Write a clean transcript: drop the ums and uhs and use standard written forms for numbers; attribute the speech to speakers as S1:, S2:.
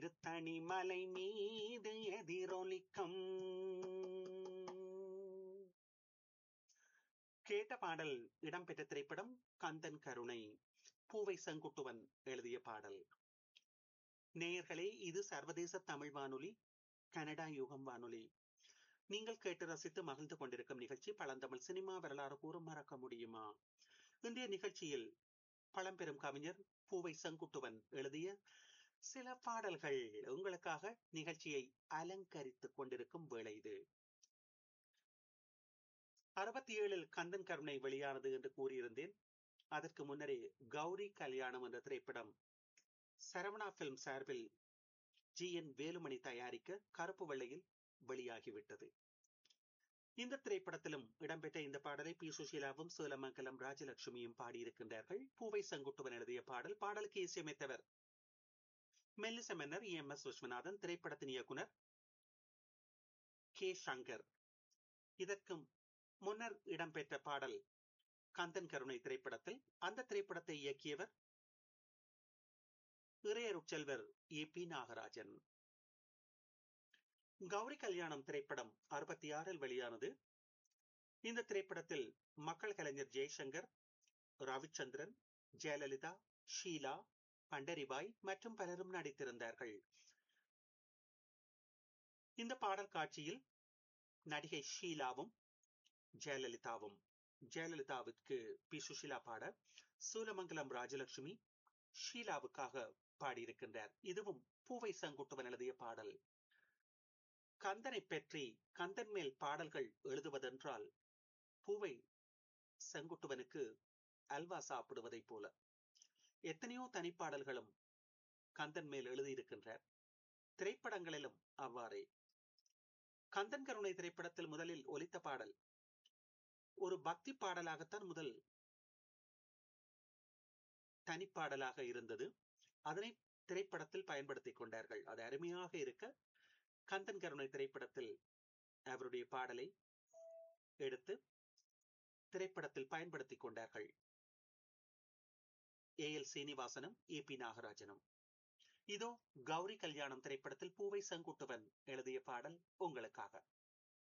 S1: திருத்தணி மலை மீது எதிரொலிக்கும் கேட்ட பாடல் இடம்பெற்ற திரைப்படம் கந்தன் கருணை. பூவை செங்குட்டுவன் எழுதிய பாடல். நேயர்களே, இது சர்வதேச தமிழ் வானொலி, கனடா யுகம் வானொலி. நீங்கள் கேட்டு ரசித்து மகிழ்ந்து கொண்டிருக்கும் நிகழ்ச்சி பழந்தமிழ் சினிமா வரலாறு கூறும் மறக்க முடியுமா. இன்றைய நிகழ்ச்சியில் பழம்பெரும் கவிஞர் பூவை செங்குட்டுவன் எழுதிய சில பாடல்கள் உங்களுக்காக நிகழ்ச்சியை அலங்கரித்துக் கொண்டிருக்கும் வேளை இது. 67 கந்தன் கருணை வெளியானது என்று கூறியிருந்தேன். அதற்கு முன்னரே கௌரி கல்யாணம் என்ற திரைப்படம் சரவணா பிலிம் சார்பில் GN வேலுமணி தயாரிக்க கருப்பு வெள்ளையில் வெளியாகிவிட்டது. இந்த திரைப்படத்திலும் இடம்பெற்ற இந்த பாடலை பி சுஷீலாவும் சோலமங்கலம் ராஜலட்சுமியும் பாடியிருக்கின்றார்கள். பூவை செங்குட்டுவன் எழுதிய பாடல். பாடலுக்கு இசையமைத்தவர் மெல்லிச மன்னர் EMS விஸ்வநாதன். திரைப்படத்தின் இயக்குனர் K. சங்கர். இதற்கு முன்னர் இடம்பெற்ற பாடல் கந்தன் கருணை திரைப்படத்தில். அந்த திரைப்படத்தை இயக்கியவர் இறையருட்செல்வர் AP நாகராஜன். கௌரி கல்யாணம் திரைப்படம் 66 வெளியானது. இந்த திரைப்படத்தில் மக்கள் கலைஞர் ஜெய்சங்கர், ரவிச்சந்திரன், ஜெயலலிதா, ஷீலா, பண்டரிபாய் மற்றும் பலரும் நடித்திருந்தார்கள். இந்த பாடல் காட்சியில் நடிகை ஷீலாவும் ஜெயலலிதாவும், ஜெயலலிதாவுக்கு பி சுஷீலா பாட, சூலமங்கலம் ராஜலட்சுமி ஷீலாவுக்காக பாடியிருக்கின்றார். இதுவும் பூவை செங்குட்டுவன் எழுதிய பாடல். கந்தனை பற்றி, கந்தன் மேல் பாடல்கள் எழுதுவதென்றால் பூவை செங்குட்டுவனுக்கு அல்வா சாப்பிடுவதைப் போல. எத்தனையோ தனிப்பாடல்களும் கந்தன் மேல் எழுதியிருக்கின்றார். திரைப்படங்களிலும் அவ்வாறே. கந்தன் கருணை திரைப்படத்தில் முதலில் ஒலித்த பாடல் ஒரு பக்தி பாடலாகத்தான் முதல் தனிப்பாடலாக இருந்தது. அதனை திரைப்படத்தில் பயன்படுத்திக் கொண்டார்கள். அது அருமையாக இருக்க கந்தன் கருணை திரைப்படத்தில் அவருடைய பாடலை எடுத்து திரைப்படத்தில் பயன்படுத்திக் கொண்டார்கள். AL சீனிவாசனும் AP நாகராஜனும். இதோ கௌரி கல்யாணம் திரைப்படத்தில் பூவை செங்குட்டுவன் எழுதிய பாடல் உங்களுக்காக.